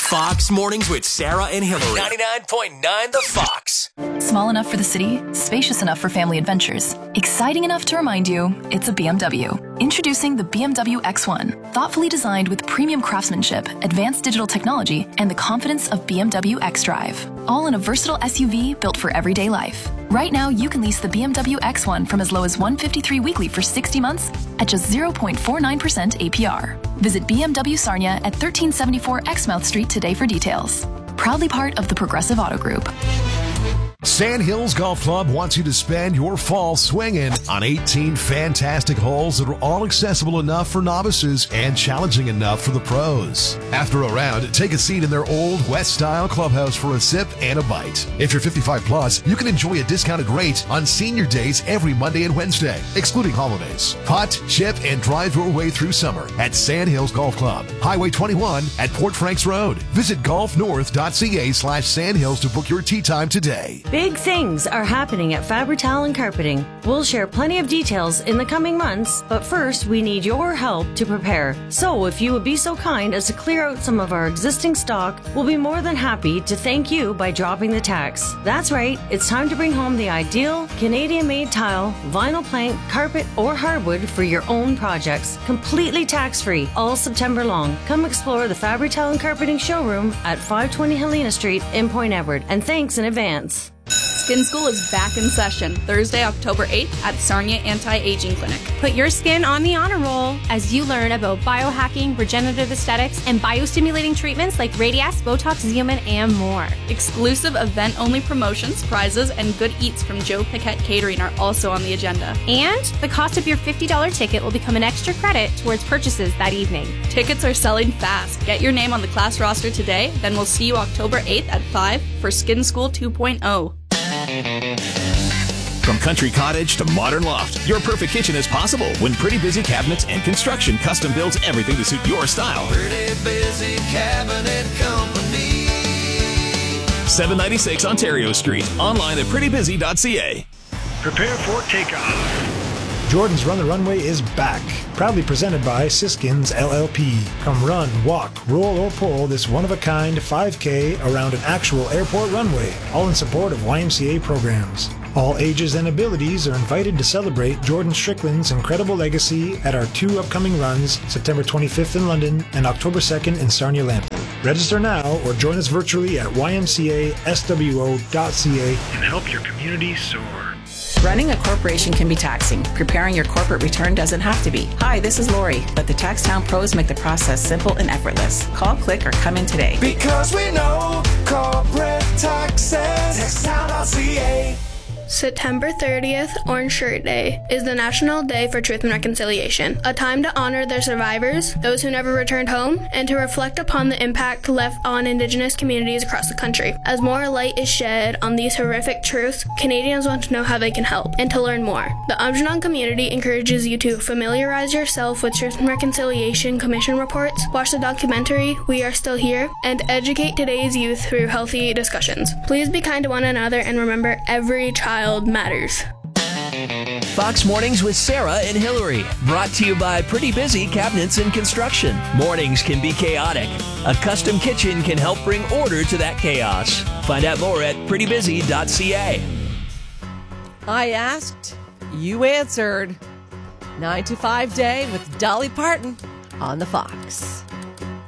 Fox Mornings with Sarah and Hillary. 99.9 The Fox. Small enough for the city, spacious enough for family adventures, exciting enough to remind you it's a BMW. Introducing the BMW X1, thoughtfully designed with premium craftsmanship, advanced digital technology, and the confidence of BMW xDrive. All in a versatile SUV built for everyday life. Right now, you can lease the BMW X1 from as low as $153 weekly for 60 months at just 0.49% APR. Visit BMW Sarnia at 1374 Exmouth Street today for details. Proudly part of the Progressive Auto Group. Sandhills Golf Club wants you to spend your fall swinging on 18 fantastic holes that are all accessible enough for novices and challenging enough for the pros. After a round, take a seat in their old West-style clubhouse for a sip and a bite. If you're 55 plus, you can enjoy a discounted rate on senior days every Monday and Wednesday, excluding holidays. Putt, chip, and drive your way through summer at Sandhills Golf Club, Highway 21 at Port Franks Road. Visit golfnorth.ca/Sandhills to book your tee time today. Big things are happening at Fabri-Tal and Carpeting. We'll share plenty of details in the coming months, but first we need your help to prepare. So if you would be so kind as to clear out some of our existing stock, we'll be more than happy to thank you by dropping the tax. That's right, it's time to bring home the ideal Canadian-made tile, vinyl plank, carpet, or hardwood for your own projects. Completely tax-free all September long. Come explore the Fabri-Tal and Carpeting showroom at 520 Helena Street in Point Edward. And thanks in advance. Skin School is back in session Thursday, October 8th at Sarnia Anti-Aging Clinic. Put your skin on the honor roll as you learn about biohacking, regenerative aesthetics, and biostimulating treatments like Radias, Botox, Xeomin, and more. Exclusive event-only promotions, prizes, and good eats from Joe Piquette Catering are also on the agenda. And the cost of your $50 ticket will become an extra credit towards purchases that evening. Tickets are selling fast. Get your name on the class roster today, then we'll see you October 8th at 5 for Skin School 2.0. From country cottage to modern loft, your perfect kitchen is possible when Pretty Busy Cabinets and Construction custom builds everything to suit your style. Pretty Busy Cabinet Company. 796 Ontario Street. Online at prettybusy.ca. Prepare for takeoff. Jordan's Run the Runway is back. Proudly presented by Siskins LLP. Come run, walk, roll, or pull this one-of-a-kind 5K around an actual airport runway, all in support of YMCA programs. All ages and abilities are invited to celebrate Jordan Strickland's incredible legacy at our two upcoming runs, September 25th in London and October 2nd in Sarnia-Lambton. Register now or join us virtually at ymcaswo.ca and help your community soar. Running a corporation can be taxing. Preparing your corporate return doesn't have to be. Hi, this is Lori. Let the TaxTown pros make the process simple and effortless. Call, click, or come in today. Because we know corporate taxes. TaxTown.ca. September 30th, Orange Shirt Day, is the National Day for Truth and Reconciliation, a time to honor their survivors, those who never returned home, and to reflect upon the impact left on Indigenous communities across the country. As more light is shed on these horrific truths, Canadians want to know how they can help and to learn more. The Aamjiwnaang community encourages you to familiarize yourself with Truth and Reconciliation Commission reports, watch the documentary We Are Still Here, and educate today's youth through healthy discussions. Please be kind to one another and remember every child matters. Fox Mornings with Sarah and Hillary. Brought to you by Pretty Busy Cabinets and Construction. Mornings can be chaotic. A custom kitchen can help bring order to that chaos. Find out more at prettybusy.ca. I asked, you answered. 9 to 5 day with Dolly Parton on the Fox.